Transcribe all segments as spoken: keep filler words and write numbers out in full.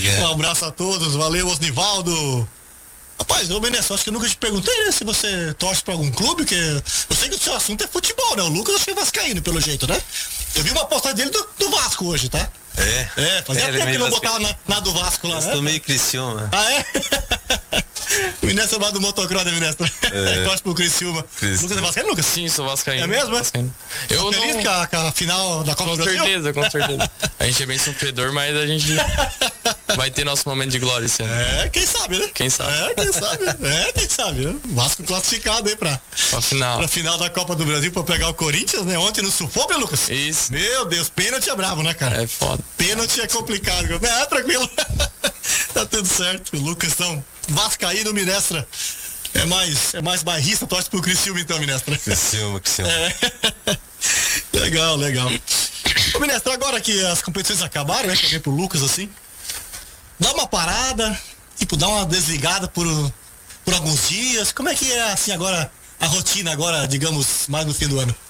Um abraço a todos, valeu, Osnivaldo. Rapaz, ô Menezes, acho que eu nunca te perguntei, né, se você torce pra algum clube, que eu sei que o seu assunto é futebol, né? O Lucas acho que é vascaíno, pelo jeito, né? Eu vi uma postagem dele do, do Vasco hoje, tá? É. É, fazia é, tempo que não botava na, na do Vasco lá, eu né? estou meio Criciúma. Ah, é? O Minestra é lá do motocross, né, Minestra? É. Torce pro Criciúma. Criciúma. Lucas é vascaíno, Lucas? Sim, sou vascaíno. É mesmo, é? Vascaíno. Eu feliz não... com a, com a final da Copa Com do Brasil? certeza, com certeza. A gente é bem sofredor, mas a gente vai ter nosso momento de glória esse ano. É, quem sabe, né? Quem sabe? É, quem sabe. É, quem sabe, né? Vasco classificado aí pra, Pra final. pra final da Copa do Brasil pra pegar o Corinthians, né? Ontem no sufoco, né, Lucas? Isso. Meu Deus, pênalti é bravo, né, cara? É foda. Pênalti é complicado. É, tranquilo. Tá tudo certo. O Lucas, então, vascaíno, Minestra. É mais, é mais bairrista, torce pro Criciúma então, Minestra. Criciúma, Criciúma. É. Legal, legal. Ô, Minestra, agora que as competições acabaram, né? Também pro Lucas, assim. Dá uma parada, tipo, dá uma desligada por, por alguns dias. Como é que é, assim, agora, a rotina agora, digamos, mais no fim do ano?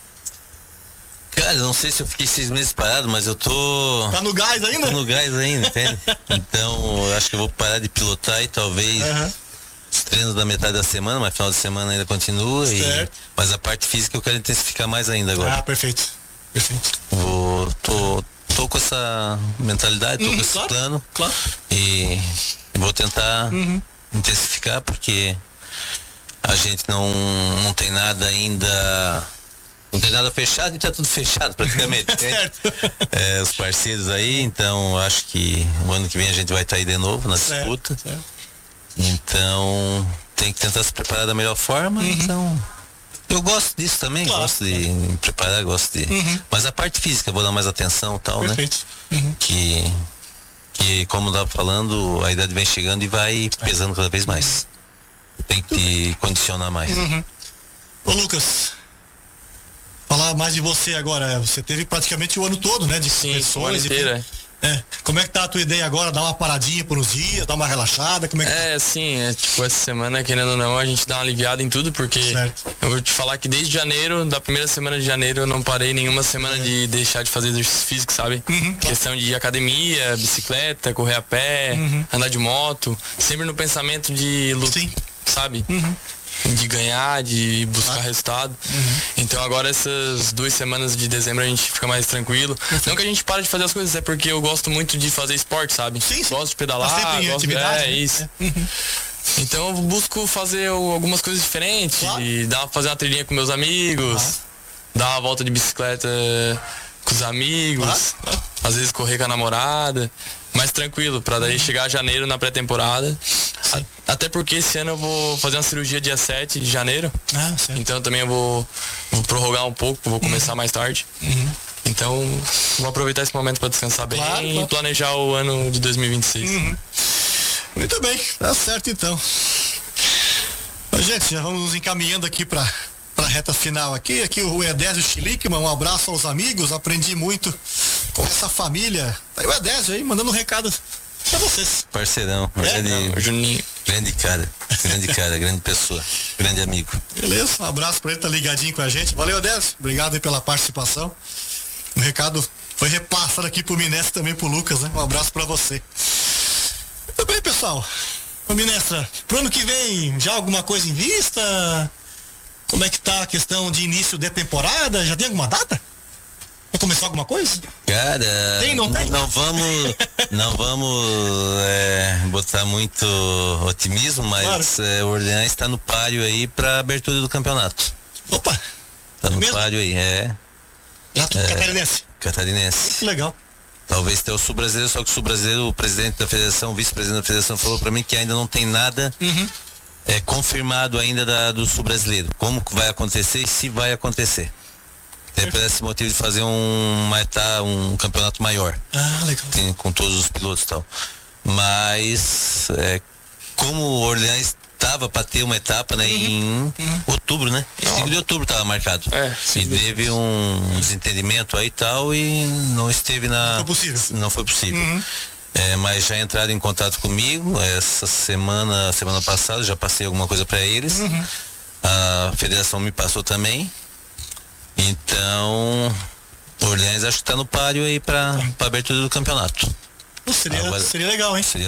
Cara, não sei se eu fiquei seis meses parado, mas eu tô... Tá no gás ainda? Tô no gás ainda, entende? Então, eu acho que eu vou parar de pilotar e talvez... Uhum. Os treinos da metade da semana, mas final de semana ainda continua. E, mas a parte física eu quero intensificar mais ainda agora. Ah, perfeito. Perfeito. Vou, tô, tô com essa mentalidade, tô uhum, com esse claro, plano. Claro. E vou tentar uhum. intensificar, porque a gente não, não tem nada ainda. Não tem nada fechado e tá tudo fechado praticamente. Certo. É, os parceiros aí, então acho que o ano que vem a gente vai estar aí de novo na certo, disputa. Certo. Então tem que tentar se preparar da melhor forma. Uhum. Então eu gosto disso também, claro, gosto de claro. me preparar, gosto de. Uhum. Mas a parte física, vou dar mais atenção e tal, perfeito. Né? Uhum. Que, que, como estava falando, a idade vem chegando e vai pesando cada vez mais. Tem que condicionar mais. Uhum. Ô Lucas, falar mais de você agora. Você teve praticamente o ano todo, né? De Sim, o ano inteiro, é. É. Como é que tá a tua ideia agora? Dar uma paradinha por uns dias, dar uma relaxada? Como é que É, tá? sim, é tipo, essa semana, querendo ou não, a gente dá uma aliviada em tudo, porque certo. Eu vou te falar que desde janeiro, da primeira semana de janeiro, eu não parei nenhuma semana é. de deixar de fazer exercício físico, sabe? Uhum, questão de academia, bicicleta, correr a pé, uhum. andar de moto, sempre no pensamento de luta, sabe? Uhum. De ganhar, de buscar ah. resultado. Uhum. Então agora essas duas semanas de dezembro a gente fica mais tranquilo. Uhum. Não que a gente para de fazer as coisas, é porque eu gosto muito de fazer esporte, sabe? Sim, sim. Gosto de pedalar, tá gosto de... É, né? isso. É. Uhum. Então eu busco fazer algumas coisas diferentes, claro. E dar, fazer uma trilhinha com meus amigos, ah. dar uma volta de bicicleta com os amigos, ah. às vezes correr com a namorada. Mais tranquilo, pra daí chegar a janeiro na pré-temporada. Até porque esse ano eu vou fazer uma cirurgia dia sete de janeiro. Ah, certo. Então também eu vou, vou prorrogar um pouco, vou começar uhum. mais tarde. Uhum. Então vou aproveitar esse momento para descansar bem claro, e claro. planejar o ano de dois mil e vinte e seis. Uhum. Muito bem, tá certo então. Mas, gente, já vamos nos encaminhando aqui para para a reta final aqui. Aqui o Edésio Schlickman, um abraço aos amigos, aprendi muito com essa família. Aí o Edésio aí mandando um recado pra vocês. Parceirão, é, grande, não, Juninho. grande cara, grande cara, grande pessoa, grande amigo. Beleza, um abraço pra ele, tá ligadinho com a gente. Valeu, Edésio, obrigado aí pela participação. O recado foi repassado aqui pro Minestra, também pro Lucas, né? Um abraço pra você. Muito bem, pessoal. Ô Minestra, pro ano que vem, já alguma coisa em vista? Como é que tá a questão de início de temporada? Já tem alguma data? Vai começar alguma coisa? Cara, tem, não, tem? não vamos, não vamos é, botar muito otimismo, mas claro. é, o Orleans está no páreo aí para abertura do campeonato. Opa! Tá no mesmo? páreo aí, é. Já é, catarinense. Catarinense. Que legal. Talvez tenha o Sul Brasileiro, só que o Sul Brasileiro, o presidente da federação, o vice-presidente da federação falou para mim que ainda não tem nada uhum. é, confirmado ainda da, do Sul Brasileiro. Como vai acontecer e se vai acontecer. Até por esse motivo de fazer um, uma etapa, um campeonato maior. Ah, legal. Tem, com todos os pilotos e tal. Mas, é, como o Orleans estava para ter uma etapa, né, uhum. em uhum. outubro, né? cinco de outubro estava marcado. É, e teve um desentendimento aí e tal e não esteve na... Não foi possível. Não foi possível. Uhum. É, mas já entraram em contato comigo essa semana, semana passada, já passei alguma coisa para eles. Uhum. A federação me passou também. Então, o Orleans acho que está no páreo aí para a abertura do campeonato. Seria, Agora, seria legal, hein? Seria